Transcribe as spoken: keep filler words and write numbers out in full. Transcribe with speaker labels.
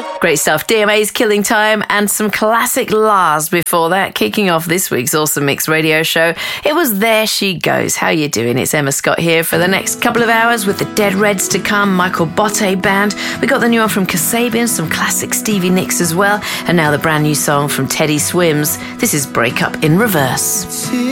Speaker 1: Great stuff. D M A's Killing Time and some classic Lars before that, kicking off this week's Awesome Mix radio show. It was There She Goes. How you doing? It's Emma Scott here for the next couple of hours with the Dead Reds to come, Michael Botte Band. We got the new one from Kasabian, some classic Stevie Nicks as well, and now the brand new song from Teddy Swims. This is Break Up in Reverse.